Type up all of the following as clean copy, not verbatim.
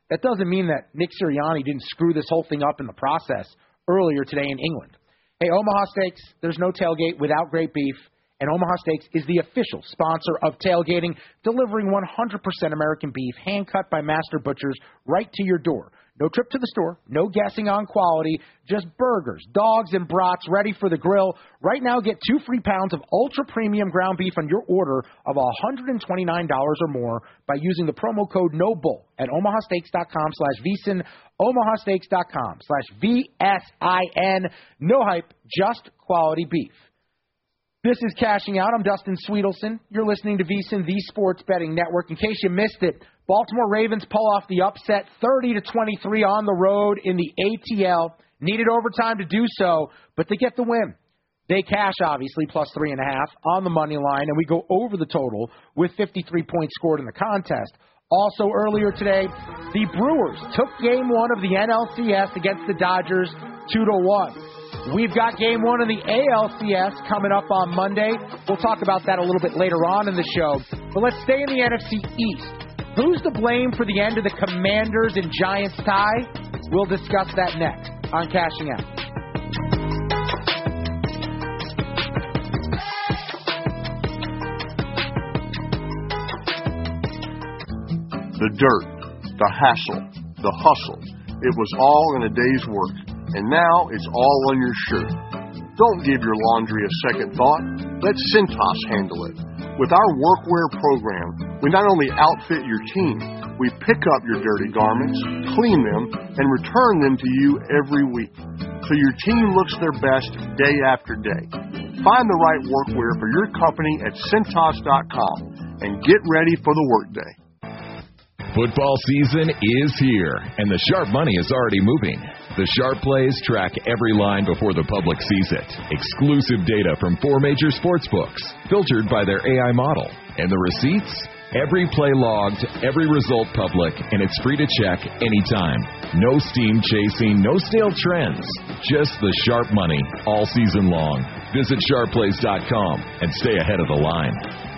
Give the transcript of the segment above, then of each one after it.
that doesn't mean that Nick Sirianni didn't screw this whole thing up in the process earlier today in England. Hey, Omaha Steaks, there's no tailgate without great beef, and Omaha Steaks is the official sponsor of tailgating, delivering 100% American beef, hand-cut by master butchers right to your door. No trip to the store, no guessing on quality, just burgers, dogs, and brats ready for the grill. Right now, get 2 free pounds of ultra-premium ground beef on your order of $129 or more by using the promo code NOBULL at omahasteaks.com/VSIN, omahasteaks.com/VSIN. No hype, just quality beef. This is Cashing Out. I'm Dustin Sweetelson. You're listening to VSiN, the Sports Betting Network. In case you missed it, Baltimore Ravens pull off the upset 30-23 on the road in the ATL. Needed overtime to do so, but they get the win. They cash, obviously, plus 3.5 on the money line, and we go over the total with 53 points scored in the contest. Also earlier today, the Brewers took Game 1 of the NLCS against the Dodgers 2-1. We've got Game 1 of the ALCS coming up on Monday. We'll talk about that a little bit later on in the show. But let's stay in the NFC East. Who's to blame for the end of the Commanders and Giants tie? We'll discuss that next on Cashing Out. The dirt, the hassle, the hustle. It was all in a day's work. And now it's all on your shirt. Don't give your laundry a second thought. Let Cintas handle it. With our workwear program, we not only outfit your team, we pick up your dirty garments, clean them, and return them to you every week. So your team looks their best day after day. Find the right workwear for your company at Cintas.com and get ready for the workday. Football season is here, and the sharp money is already moving. The Sharp Plays track every line before the public sees it. Exclusive data from 4 major sports books, filtered by their AI model. And the receipts? Every play logged, every result public, and it's free to check anytime. No steam chasing, no stale trends. Just the sharp money all season long. Visit sharpplays.com and stay ahead of the line.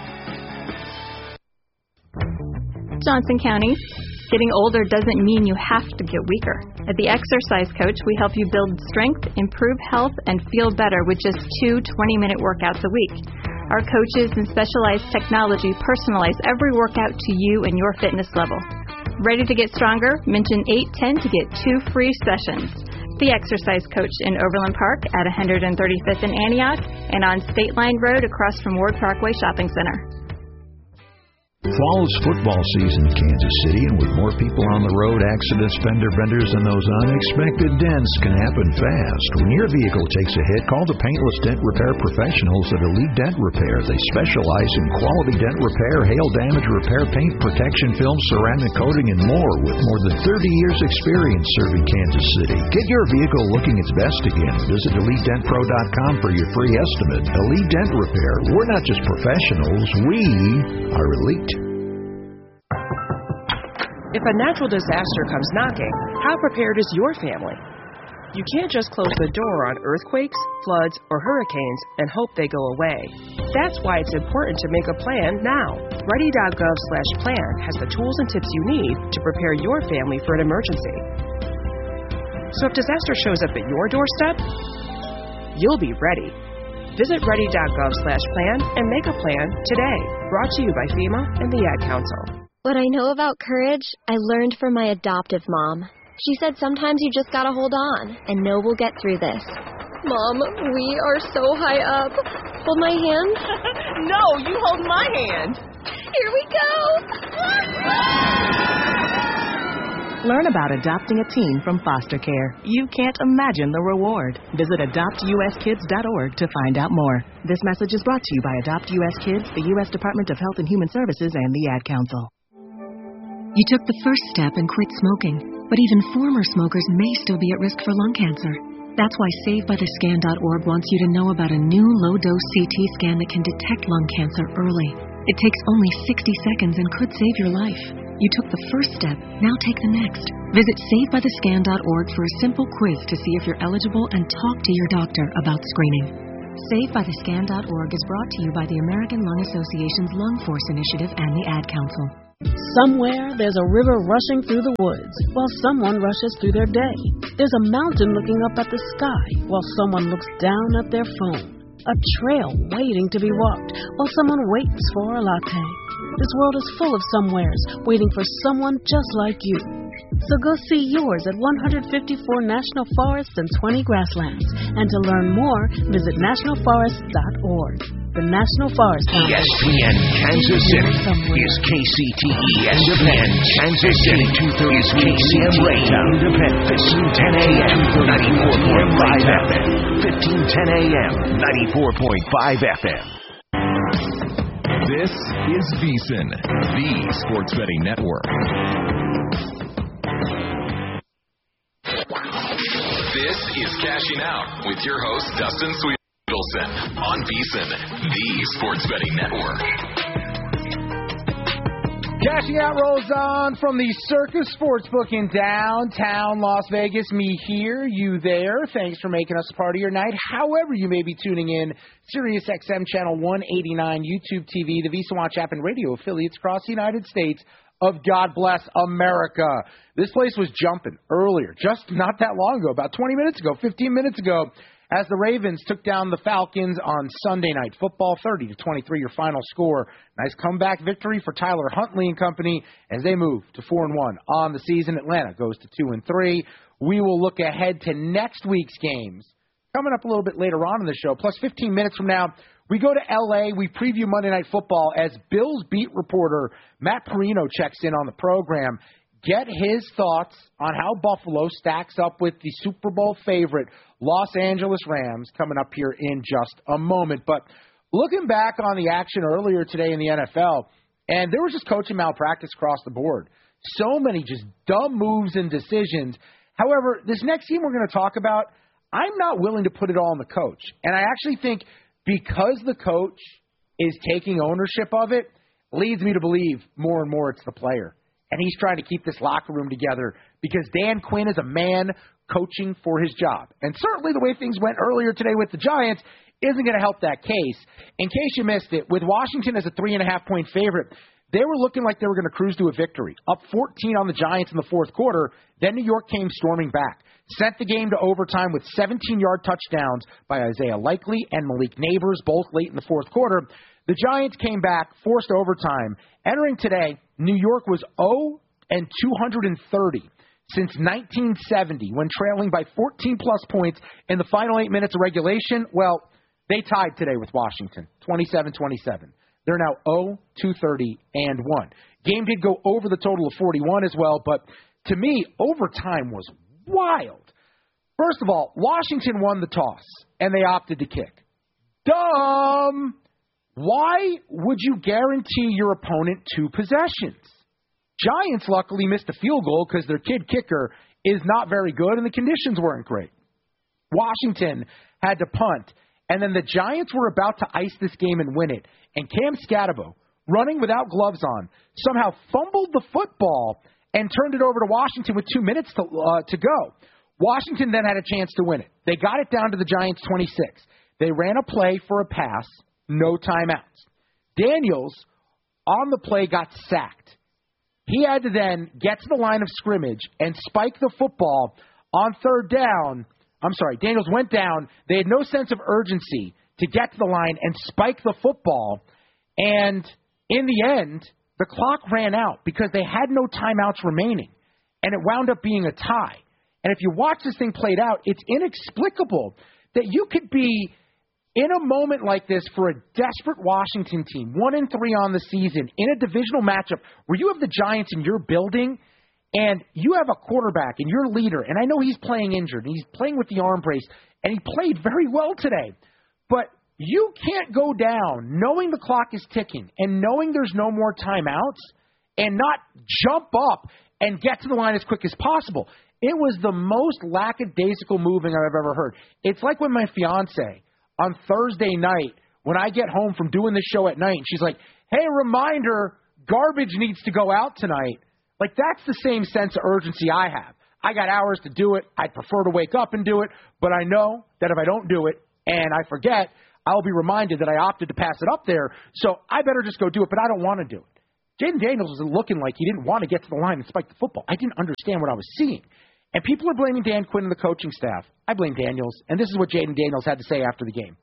Johnson County. Getting older doesn't mean you have to get weaker. At the Exercise Coach, we help you build strength, improve health, and feel better with just 2 20-minute workouts a week. Our coaches and specialized technology personalize every workout to you and your fitness level. Ready to get stronger? Mention 810 to get 2 free sessions. The Exercise Coach in Overland Park at 135th and Antioch and on State Line Road across from Ward Parkway Shopping Center. Fall's football season in Kansas City, and with more people on the road, accidents, fender benders, and those unexpected dents can happen fast. When your vehicle takes a hit, call the Paintless Dent Repair professionals at Elite Dent Repair. They specialize in quality dent repair, hail damage repair, paint protection film, ceramic coating, and more. With more than 30 years experience serving Kansas City. Get your vehicle looking its best again. Visit EliteDentPro.com for your free estimate. Elite Dent Repair. We're not just professionals, we are elite. If a natural disaster comes knocking, how prepared is your family? You can't just close the door on earthquakes, floods, or hurricanes and hope they go away. That's why it's important to make a plan now. Ready.gov/plan has the tools and tips you need to prepare your family for an emergency. So if disaster shows up at your doorstep, you'll be ready. Visit ready.gov/plan and make a plan today. Brought to you by FEMA and the Ad Council. What I know about courage, I learned from my adoptive mom. She said sometimes you just gotta hold on and know we'll get through this. Mom, we are so high up. Hold my hand. No, you hold my hand. Here we go. Learn about adopting a teen from foster care. You can't imagine the reward. Visit adoptuskids.org to find out more. This message is brought to you by Adopt U.S. Kids, the U.S. Department of Health and Human Services, and the Ad Council. You took the first step and quit smoking, but even former smokers may still be at risk for lung cancer. That's why SaveByTheScan.org wants you to know about a new low-dose CT scan that can detect lung cancer early. It takes only 60 seconds and could save your life. You took the first step, now take the next. Visit SaveByTheScan.org for a simple quiz to see if you're eligible and talk to your doctor about screening. SaveByTheScan.org is brought to you by the American Lung Association's Lung Force Initiative and the Ad Council. Somewhere, there's a river rushing through the woods while someone rushes through their day. There's a mountain looking up at the sky while someone looks down at their phone. A trail waiting to be walked while someone waits for a latte. This world is full of somewheres waiting for someone just like you. So go see yours at 154 national forests and 20 grasslands. And to learn more, visit nationalforests.org. The National Forest Foundation. ESPN Kansas City is KCTE. ESPN Kansas City 230 is KCM Raytown. Independence 1510 AM 94.5 FM. 1510 AM 94.5 FM. This is VSiN, the Sports Betting Network. This is Cashing Out with your host, Dustin Sweetelson, on VSiN, the Sports Betting Network. Cashing Out rolls on from the Circus Sportsbook in downtown Las Vegas. Me here, you there. Thanks for making us a part of your night. However you may be tuning in, Sirius XM Channel 189, YouTube TV, the VSiN Watch app, and radio affiliates across the United States of God Bless America. This place was jumping earlier, just not that long ago, about 20 minutes ago, 15 minutes ago, as the Ravens took down the Falcons on Sunday Night Football, 30-23, your final score. Nice comeback victory for Tyler Huntley and company as they move to 4-1 on the season. Atlanta goes to 2-3. We will look ahead to next week's games coming up a little bit later on in the show. Plus 15 minutes from now, we go to L.A. We preview Monday Night Football as Bills beat reporter Matt Perino checks in on the program. Get his thoughts on how Buffalo stacks up with the Super Bowl favorite Los Angeles Rams coming up here in just a moment. But looking back on the action earlier today in the NFL, and there was just coaching malpractice across the board. So many just dumb moves and decisions. However, this next team we're going to talk about, I'm not willing to put it all on the coach. And I actually think because the coach is taking ownership of it, leads me to believe more and more it's the player. And he's trying to keep this locker room together because Dan Quinn is a man coaching for his job. And certainly the way things went earlier today with the Giants isn't going to help that case. In case you missed it, with Washington as a 3.5-point favorite, they were looking like they were going to cruise to a victory. Up 14 on the Giants in the fourth quarter. Then New York came storming back. Sent the game to overtime with 17-yard touchdowns by Isaiah Likely and Malik Neighbors, both late in the fourth quarter. The Giants came back, forced overtime. Entering today, New York was 0-230 since 1970 when trailing by 14-plus points in the final 8 minutes of regulation. Well, they tied today with Washington, 27-27. They're now 0-230-1. Game did go over the total of 41 as well, but to me, overtime was wild. First of all, Washington won the toss, and they opted to kick. Dumb! Why would you guarantee your opponent 2 possessions? Giants luckily missed a field goal because their kid kicker is not very good and the conditions weren't great. Washington had to punt, and then the Giants were about to ice this game and win it. And Cam Scatabo, running without gloves on, somehow fumbled the football and turned it over to Washington with 2 minutes to go. Washington then had a chance to win it. They got it down to the Giants 26. They ran a play for a pass. No timeouts. Daniels, on the play, got sacked. He had to then get to the line of scrimmage and spike the football on third down. I'm sorry, Daniels went down. They had no sense of urgency to get to the line and spike the football. And in the end, the clock ran out because they had no timeouts remaining. And it wound up being a tie. And if you watch this thing played out, it's inexplicable that you could be in a moment like this for a desperate Washington team, 1-3 on the season, in a divisional matchup where you have the Giants in your building and you have a quarterback and your leader, and I know he's playing injured and he's playing with the arm brace, and he played very well today. But you can't go down knowing the clock is ticking and knowing there's no more timeouts and not jump up and get to the line as quick as possible. It was the most lackadaisical moving I've ever heard. It's like when my fiance on Thursday night, when I get home from doing this show at night, and she's like, hey, reminder, garbage needs to go out tonight. Like, that's the same sense of urgency I have. I got hours to do it. I'd prefer to wake up and do it, but I know that if I don't do it and I forget, I'll be reminded that I opted to pass it up there, so I better just go do it, but I don't want to do it. Jaden Daniels was looking like he didn't want to get to the line and spike the football. I didn't understand what I was seeing. And people are blaming Dan Quinn and the coaching staff. I blame Daniels, and this is what Jaden Daniels had to say after the game.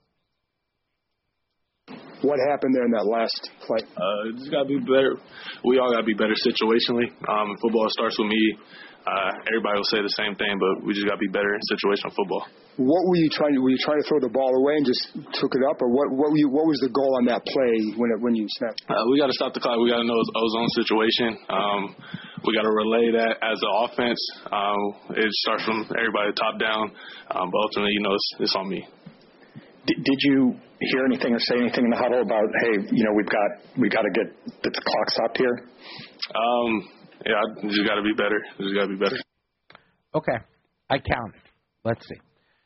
What happened there in that last play? Just got to be better. We all got to be better situationally. Football starts with me. Everybody will say the same thing, but we just got to be better in situational football. What were you trying to? Were you trying to throw the ball away and just took it up, or what was the goal on that play when you snapped? We got to stop the clock. We got to know it's ozone situation. We got to relay that as an offense. It starts from everybody top down, but ultimately, it's on me. Did you hear anything or say anything in the huddle about, hey, we got to get the clock stopped here? Yeah, just got to be better. Okay, I counted. Let's see.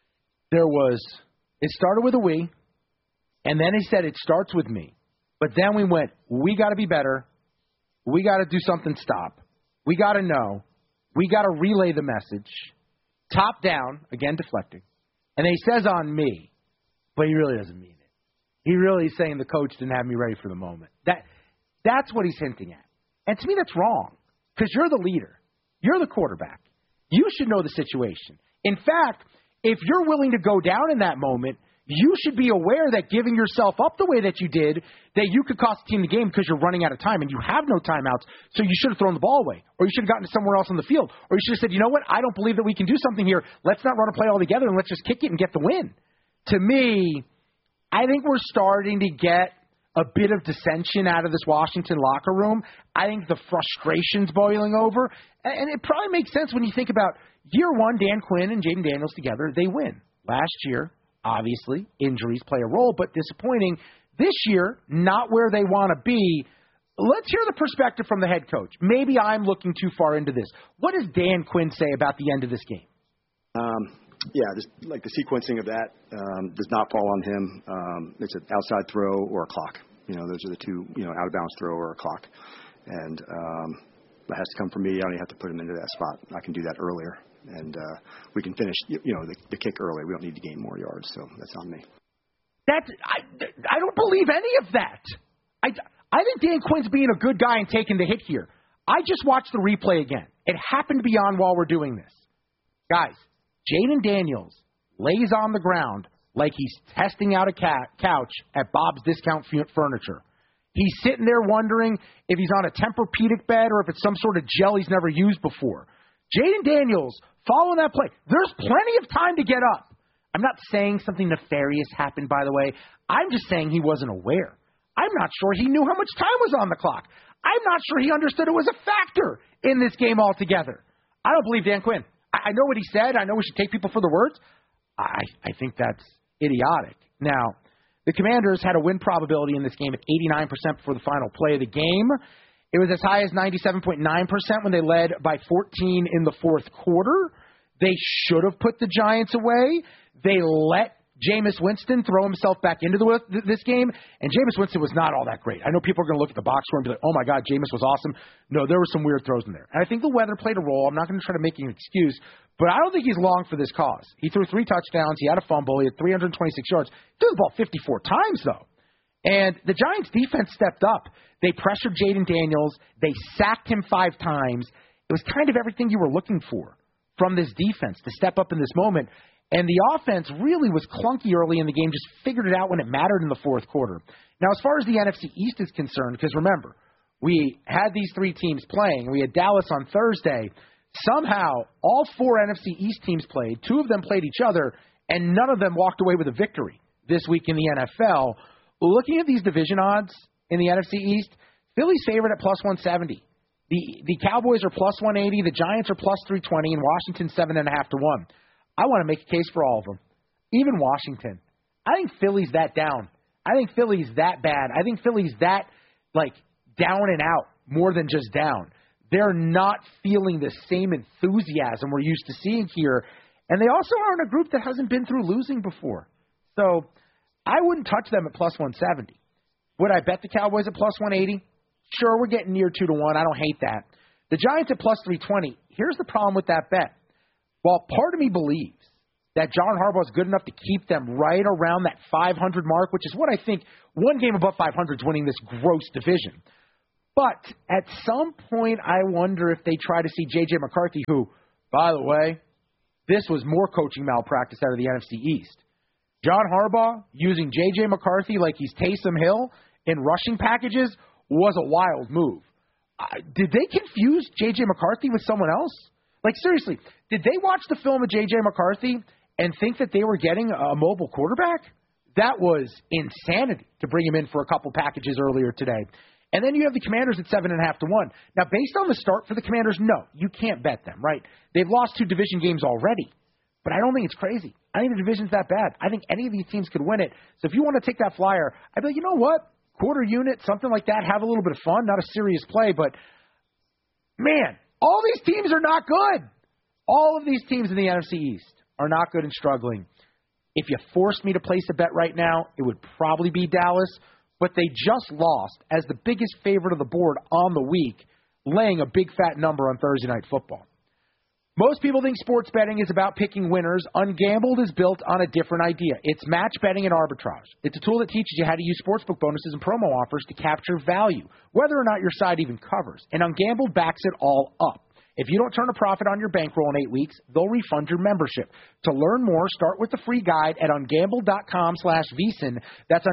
It started with a we, and then he said it starts with me. But then we went, we got to be better. We got to do something stop. We got to know. We got to relay the message. Top down, again deflecting. And then he says on me, but he really doesn't mean it. He really is saying the coach didn't have me ready for the moment. That's what he's hinting at. And to me, that's wrong. Because you're the leader. You're the quarterback. You should know the situation. In fact, if you're willing to go down in that moment, you should be aware that giving yourself up the way that you did, that you could cost the team the game because you're running out of time and you have no timeouts, so you should have thrown the ball away. Or you should have gotten to somewhere else on the field. Or you should have said, you know what, I don't believe that we can do something here. Let's not run a play all together and let's just kick it and get the win. To me, I think we're starting to get a bit of dissension out of this Washington locker room. I think the frustration's boiling over. And it probably makes sense when you think about year one, Dan Quinn and Jaden Daniels together, they win. Last year, obviously, injuries play a role, but disappointing. This year, not where they want to be. Let's hear the perspective from the head coach. Maybe I'm looking too far into this. What does Dan Quinn say about the end of this game? Yeah, just like the sequencing of that does not fall on him. It's an outside throw or a clock. Those are the two, out of bounds throw or a clock. And that has to come from me. I don't even have to put him into that spot. I can do that earlier. And we can finish, the kick early. We don't need to gain more yards, so that's on me. I don't believe any of that. I think Dan Quinn's being a good guy and taking the hit here. I just watched the replay again. It happened to be on while we're doing this. Guys, Jaden Daniels lays on the ground like he's testing out a couch at Bob's Discount Furniture. He's sitting there wondering if he's on a Tempur-Pedic bed or if it's some sort of gel he's never used before. Jaden Daniels, following that play, there's plenty of time to get up. I'm not saying something nefarious happened, by the way. I'm just saying he wasn't aware. I'm not sure he knew how much time was on the clock. I'm not sure he understood it was a factor in this game altogether. I don't believe Dan Quinn. I know what he said. I know we should take people for the words. I think that's idiotic. Now, the Commanders had a win probability in this game at 89% before the final play of the game. It was as high as 97.9% when they led by 14 in the fourth quarter. They should have put the Giants away. They let Jameis Winston throw himself back into this game, and Jameis Winston was not all that great. I know people are going to look at the box score and be like, oh, my God, Jameis was awesome. No, there were some weird throws in there. And I think the weather played a role. I'm not going to try to make an excuse, but I don't think he's long for this cause. He threw 3 touchdowns. He had a fumble. He had 326 yards. He threw the ball 54 times, though. And the Giants' defense stepped up. They pressured Jaden Daniels. They sacked him 5 times. It was kind of everything you were looking for from this defense to step up in this moment. And the offense really was clunky early in the game, just figured it out when it mattered in the fourth quarter. Now, as far as the NFC East is concerned, because remember, we had these 3 teams playing. We had Dallas on Thursday. Somehow, all 4 NFC East teams played. 2 of them played each other, and none of them walked away with a victory this week in the NFL. Looking at these division odds in the NFC East, Philly's favored at plus 170. The Cowboys are plus 180. The Giants are plus 320, and Washington 7.5 to 1. I want to make a case for all of them, even Washington. I think Philly's that down. I think Philly's that bad. I think Philly's that, down and out more than just down. They're not feeling the same enthusiasm we're used to seeing here. And they also are in a group that hasn't been through losing before. So I wouldn't touch them at plus 170. Would I bet the Cowboys at plus 180? Sure, we're getting near 2 to 1. I don't hate that. The Giants at plus 320. Here's the problem with that bet. While part of me believes that John Harbaugh is good enough to keep them right around that 500 mark, which is what I think one game above 500 is winning this gross division. But at some point, I wonder if they try to see J.J. McCarthy, who, by the way, this was more coaching malpractice out of the NFC East. John Harbaugh using J.J. McCarthy like he's Taysom Hill in rushing packages was a wild move. Did they confuse J.J. McCarthy with someone else? Like, seriously, did they watch the film of J.J. McCarthy and think that they were getting a mobile quarterback? That was insanity to bring him in for a couple packages earlier today. And then you have the Commanders at 7.5 to 1. Now, based on the start for the Commanders, no, you can't bet them, right? They've lost 2 division games already, but I don't think it's crazy. I think the division's that bad. I think any of these teams could win it. So if you want to take that flyer, I'd be like, you know what? Quarter unit, something like that, have a little bit of fun, not a serious play, but man, all these teams are not good. All of these teams in the NFC East are not good and struggling. If you forced me to place a bet right now, it would probably be Dallas, but they just lost as the biggest favorite of the board on the week, laying a big fat number on Thursday Night Football. Most people think sports betting is about picking winners. Ungambled is built on a different idea. It's match betting and arbitrage. It's a tool that teaches you how to use sportsbook bonuses and promo offers to capture value, whether or not your side even covers. And Ungambled backs it all up. If you don't turn a profit on your bankroll in 8 weeks, they'll refund your membership. To learn more, start with the free guide at ungambled.com/VSiN. That's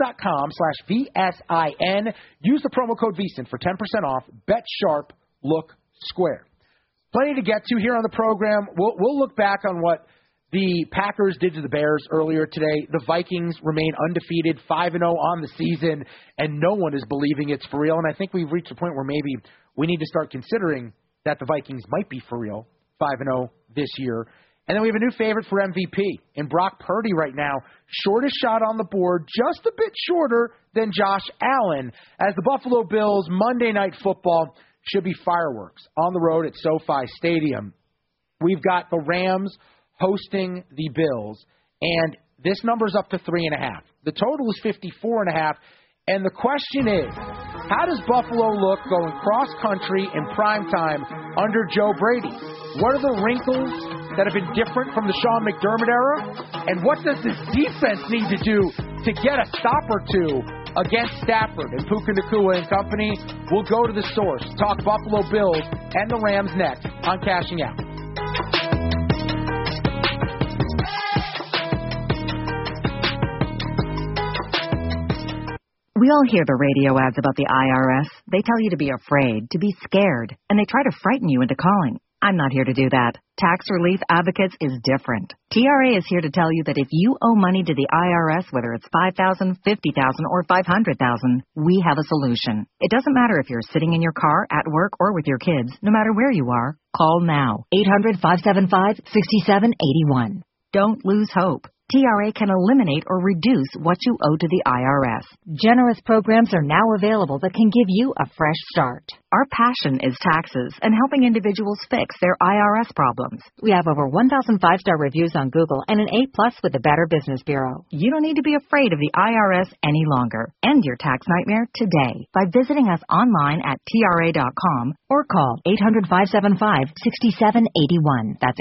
ungambled.com/VSIN. Use the promo code VSiN for 10% off. Bet sharp, look square. Plenty to get to here on the program. We'll look back on what the Packers did to the Bears earlier today. The Vikings remain undefeated, 5-0 on the season, and no one is believing it's for real. And I think we've reached a point where maybe we need to start considering that the Vikings might be for real, 5-0 this year. And then we have a new favorite for MVP in Brock Purdy right now. Shortest shot on the board, just a bit shorter than Josh Allen, as the Buffalo Bills Monday Night Football should be fireworks on the road at SoFi Stadium. We've got the Rams hosting the Bills, and this number's up to 3.5. The total is 54.5, and the question is, how does Buffalo look going cross-country in primetime under Joe Brady? What are the wrinkles that have been different from the Sean McDermott era? And what does this defense need to do to get a stop or two against Stafford and Puka Nacua and company? We'll go to the source, talk Buffalo Bills and the Rams next on Cashing Out. We all hear the radio ads about the IRS. They tell you to be afraid, to be scared, and they try to frighten you into calling. I'm not here to do that. Tax Relief Advocates is different. TRA is here to tell you that if you owe money to the IRS, whether it's $5,000, $50,000, or $500,000, we have a solution. It doesn't matter if you're sitting in your car, at work, or with your kids. No matter where you are, call now. 800-575-6781. Don't lose hope. TRA can eliminate or reduce what you owe to the IRS. Generous programs are now available that can give you a fresh start. Our passion is taxes and helping individuals fix their IRS problems. We have over 1,000 5-star reviews on Google and an A+ with the Better Business Bureau. You don't need to be afraid of the IRS any longer. End your tax nightmare today by visiting us online at TRA.com or call 800-575-6781. That's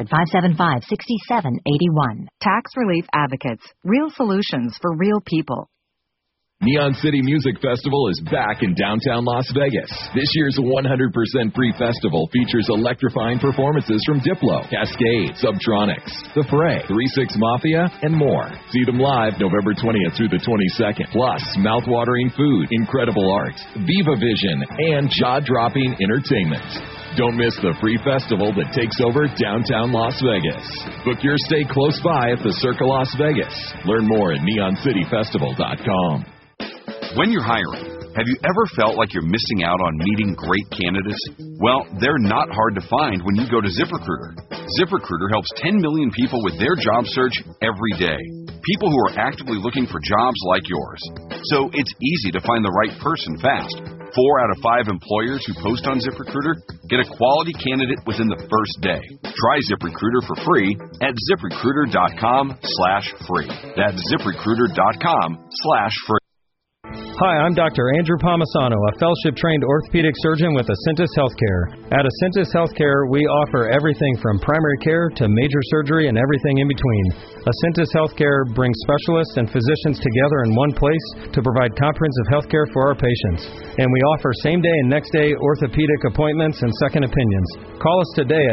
800-575-6781. Tax Relief Advocates. Real solutions for real people. Neon City Music Festival is back in downtown Las Vegas. This year's 100% free festival features electrifying performances from Diplo, Cascade, Subtronics, The Fray, 3-6 Mafia, and more. See them live November 20th through the 22nd. Plus, mouthwatering food, incredible art, Viva Vision, and jaw-dropping entertainment. Don't miss the free festival that takes over downtown Las Vegas. Book your stay close by at the Circa Las Vegas. Learn more at neoncityfestival.com. When you're hiring, have you ever felt like you're missing out on meeting great candidates? Well, they're not hard to find when you go to ZipRecruiter. ZipRecruiter helps 10 million people with their job search every day. People who are actively looking for jobs like yours. So it's easy to find the right person fast. 4 out of 5 employers who post on ZipRecruiter get a quality candidate within the first day. Try ZipRecruiter for free at ZipRecruiter.com/free. That's ZipRecruiter.com/free. Hi, I'm Dr. Andrew Palmisano, a fellowship-trained orthopedic surgeon with Ascentus Healthcare. At Ascentus Healthcare, we offer everything from primary care to major surgery and everything in between. Ascentus Healthcare brings specialists and physicians together in one place to provide comprehensive healthcare for our patients. And we offer same-day and next-day orthopedic appointments and second opinions. Call us today at